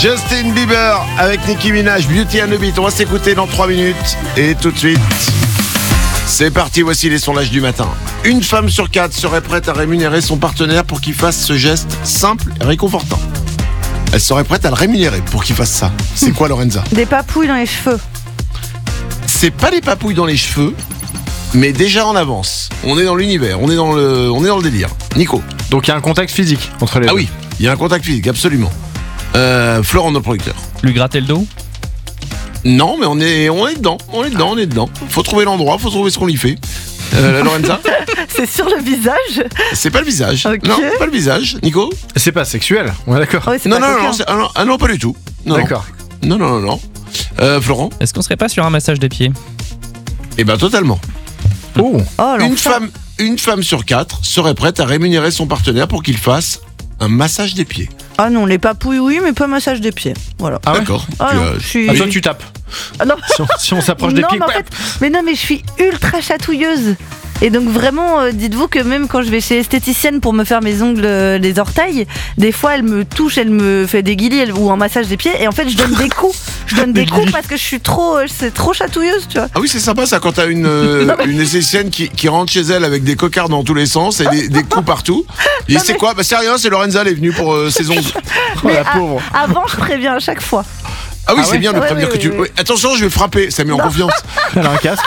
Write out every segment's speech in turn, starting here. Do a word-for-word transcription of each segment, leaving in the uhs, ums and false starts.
Justin Bieber avec Nicki Minaj, Beauty and the Beat. On va s'écouter dans trois minutes. Et tout de suite, c'est parti, voici les sondages du matin. Une femme sur quatre serait prête à rémunérer son partenaire pour qu'il fasse ce geste simple et réconfortant. Elle serait prête à le rémunérer pour qu'il fasse ça. C'est quoi, Lorenza? Des papouilles dans les cheveux. C'est pas des papouilles dans les cheveux, mais déjà en avance. On est dans l'univers, on est dans le, on est dans le délire. Nico. Donc il y a un contact physique entre les Ah deux. oui, il y a un contact physique, absolument. Euh, Florent, notre producteur. Lui gratter le dos? Non, mais on est, on est dedans, on est dedans, on est dedans. Faut trouver l'endroit, faut trouver ce qu'on y fait. Euh, Lorenza. C'est sur le visage. C'est pas le visage. Ok. Non, pas le visage. Nico. C'est pas sexuel, on est d'accord. Ouais, c'est Non, pas non, coquin. non, c'est- ah non, ah non, pas du tout. Non, D'accord. Non, non, non, non. Euh, Florent. Est-ce qu'on serait pas sur un massage des pieds? Eh ben totalement. Oh, Oh, Une l'enfer. femme, une femme sur quatre serait prête à rémunérer son partenaire pour qu'il fasse un massage des pieds. Ah non, les papouilles, oui, mais pas massage des pieds. Voilà. ah ouais. D'accord. Ah Tu non, as- je suis. Ah, toi tu tapes. Ah non, Si on, si on s'approche des non, pieds. mais en fait, mais non, mais je suis ultra chatouilleuse. Et donc vraiment, euh, dites-vous que même quand je vais chez l'esthéticienne pour me faire mes ongles, euh, les orteils, des fois elle me touche, elle me fait des guilis elle- ou un massage des pieds, et en fait je donne des coups. Je donne des Des coups guilis. parce que je suis trop, euh, c'est trop chatouilleuse, tu vois. Ah oui, c'est sympa ça quand t'as une, euh, Non, mais- une esthéticienne qui, qui rentre chez elle avec des cocards dans tous les sens et des, des coups partout. Et Non, c'est mais- quoi? Bah c'est rien, c'est Lorenza, elle est venue pour euh, ses ongles. Oh la Mais à- pauvre. Avant, je préviens à chaque fois. Ah oui, Ah c'est ouais bien de Ouais, prévenir ouais, que tu... ouais, ouais. Ouais, attention, je vais frapper, ça met en confiance. Elle a un casque.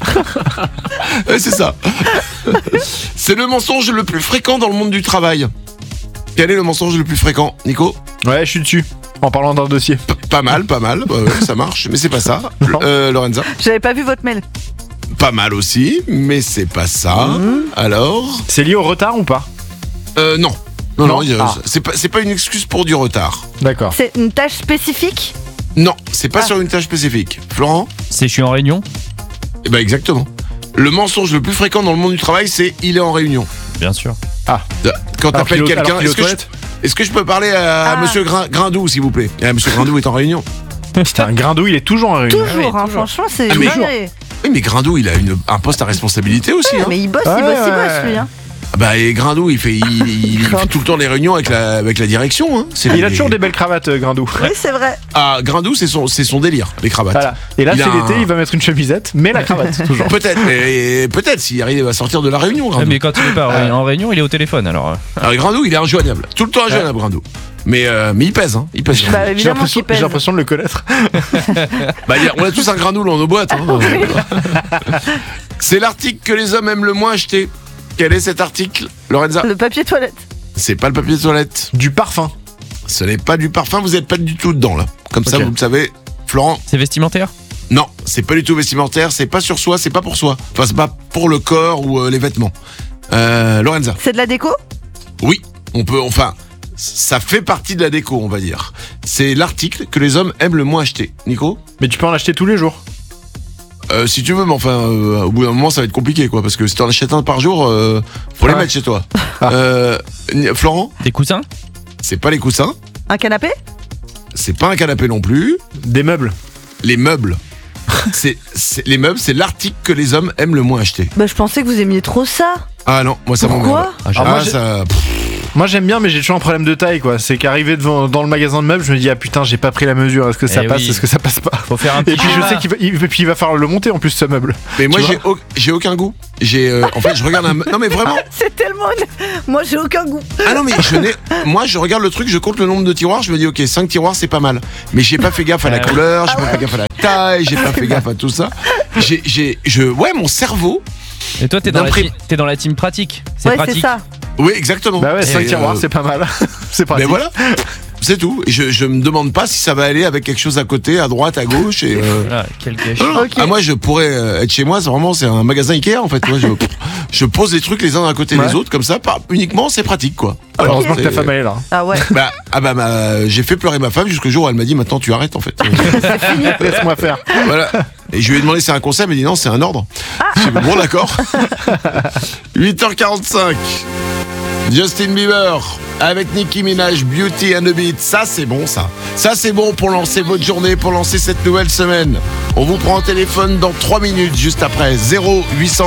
Ouais, c'est ça. C'est le mensonge le plus fréquent dans le monde du travail. Quel est le mensonge le plus fréquent, Nico? Ouais, je suis dessus. En parlant d'un dossier. P- Pas mal, pas mal, bah ouais, ça marche, mais c'est pas ça. Non. Euh, Lorenza? J'avais pas vu votre mail. Pas mal aussi, mais c'est pas ça. Alors? C'est lié au retard ou pas? Euh, non. Non, non, Non. il y a- Ah. c'est pas, c'est pas une excuse pour du retard. D'accord. C'est une tâche spécifique. Non, c'est pas Ah. sur une tâche spécifique. Florent? C'est je suis en réunion? Eh ben exactement. Le mensonge le plus fréquent dans le monde du travail, c'est il est en réunion. Bien sûr. Quand Alors t'appelles qu'il est au- quelqu'un, alors qu'il est aux est-ce que, je, toilettes. est-ce que je peux parler à, Ah. Monsieur Grin- Grindou, s'il vous plaît? Eh, Monsieur Grindou est en réunion. Putain, Grindou, il est toujours en réunion. Toujours, oui, hein, toujours. franchement, c'est Ah, mais- dingue. Oui, mais Grindou, il a une, un poste à responsabilité aussi. Hein. Mais il bosse, Ouais, il bosse, il ouais. bosse, lui. Hein. Ah Bah, et Grindou, il fait, il, il fait tout le temps des réunions avec la, avec la direction. Hein. C'est Il a les- toujours des belles cravates, euh, Grindou. Oui, c'est vrai. Ah, Grindou, c'est son, c'est son délire, les cravates. Voilà. Et là, Il c'est a l'été, un- il va mettre une chemisette, mais la cravate, toujours. Peut-être, mais peut-être s'il arrive à sortir de la réunion, Ouais, Grindou. mais quand il est pas en- en réunion, il est au téléphone alors. euh. Alors, Grindou, il est injoignable. Tout le temps injoignable, Grindou. Mais, euh, mais il pèse, hein. Il pèse. Bah, J'ai évidemment l'impression qu'il pèse. j'ai l'impression de le connaître. Bah, il y a- on a tous un Grindou dans nos boîtes. Hein. C'est l'article que les hommes aiment le moins acheter. Quel est cet article, Lorenza? Le papier toilette. C'est pas le papier de toilette. Du parfum. Ce n'est pas du parfum, vous n'êtes pas du tout dedans, là. Comme ça, Ok. vous le savez. Florent? C'est vestimentaire? Non, c'est pas du tout vestimentaire, c'est pas sur soi, c'est pas pour soi. Enfin, c'est pas pour le corps ou euh, les vêtements. Euh, Lorenza? C'est de la déco. Oui, on peut, enfin, ça fait partie de la déco, on va dire. C'est l'article que les hommes aiment le moins acheter. Nico? Mais tu peux en acheter tous les jours. Euh, si tu veux, mais enfin, euh, au bout d'un moment, ça va être compliqué, quoi, parce que si t'en achètes un par jour, euh, faut les Ah ouais. mettre chez toi. Ah. Euh, Ni- Florent? Des coussins? C'est pas les coussins, Un canapé. c'est pas un canapé non plus. Des meubles. Les meubles. c'est, c'est- les meubles, c'est l'article que les hommes aiment le moins acheter. Bah, je pensais que vous aimiez trop ça. Ah non, moi ça m'emmerde. Pourquoi? Ah, j'ai- Ah, moi, j'ai- ça. pff, Moi, j'aime bien, mais j'ai toujours un problème de taille, quoi. C'est qu'arriver devant dans le magasin de meubles, je me dis, ah putain, j'ai pas pris la mesure. Est-ce que ça Eh passe? oui. Est-ce que ça passe pas? Faut faire un Et petit puis je schéma. sais qu'il va, il, et puis il va falloir le monter en plus, ce meuble. Mais moi Tu j'ai, au- j'ai aucun goût. J'ai, euh, en fait, je regarde un. me- Non mais vraiment. C'est tellement. Moi, j'ai aucun goût. Ah non mais je n'ai. Moi je regarde le truc, je compte le nombre de tiroirs, je me dis ok, cinq tiroirs c'est pas mal. Mais j'ai pas fait gaffe à la Ah ouais. couleur, j'ai pas fait gaffe à la taille, j'ai pas fait gaffe à tout ça. J'ai, j'ai, je, ouais, mon cerveau. Et toi, t'es dans, la D'impré- team- t'es dans la team pratique. C'est Ouais, c'est pratique. ça. Oui, exactement. Bah ouais, Et, cinq euh, tiroirs, c'est pas mal. C'est pratique. Mais voilà. C'est tout. Et je, je me demande pas si ça va aller avec quelque chose à côté, à droite, à gauche. Et, euh, Voilà, quel gâchis. non, non. Ok. Ah, moi, je pourrais euh, être chez moi. C'est vraiment, c'est un magasin Ikea en fait. Moi, je, je pose les trucs les uns à côté Ouais. des autres comme ça. Pas uniquement, c'est pratique quoi. Alors, Heureusement que c'est- ta femme elle est là. Ah ouais. Bah, ah bah, ma- j'ai fait pleurer ma femme jusqu'au jour où elle m'a dit maintenant tu arrêtes en fait. Laisse-moi faire. Voilà. Et je lui ai demandé c'est un conseil, elle m'a dit non, c'est un ordre. Ah. J'ai dit bon d'accord. huit heures quarante-cinq. Justin Bieber avec Nicki Minaj, Beauty and the Beat. Ça c'est bon ça. Ça c'est bon pour lancer votre journée, pour lancer cette nouvelle semaine. On vous prend au téléphone dans trois minutes juste après. zéro huit cent